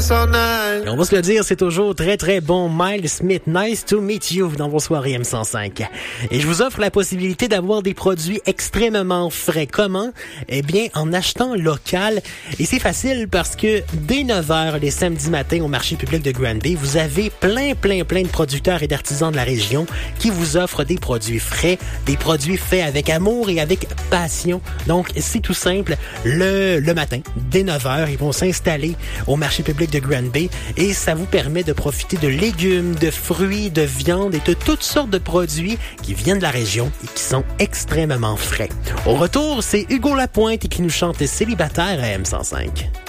Et on va se le dire, c'est toujours très très bon. Miles Smith, Nice to Meet You dans vos soirées M105. Et je vous offre la possibilité d'avoir des produits extrêmement frais. Comment? Eh bien, en achetant local. Et c'est facile parce que dès 9h les samedis matins au marché public de Granby, vous avez plein de producteurs et d'artisans de la région qui vous offrent des produits frais, des produits faits avec amour et avec passion. Donc, c'est tout simple. Le matin, dès 9h, ils vont s'installer au marché public de Granby et ça vous permet de profiter de légumes, de fruits, de viande et de toutes sortes de produits qui viennent de la région et qui sont extrêmement frais. Au retour, c'est Hugo Lapointe qui nous chante Célibataire à M105.